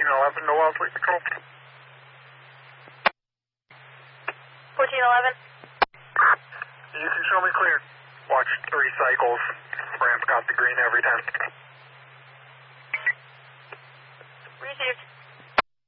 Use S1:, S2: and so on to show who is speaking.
S1: 1411 to Wellfleet Patrol.
S2: 1411.
S1: You can show me clear. Watch 3 cycles. Ramp got the green every time.
S2: Received.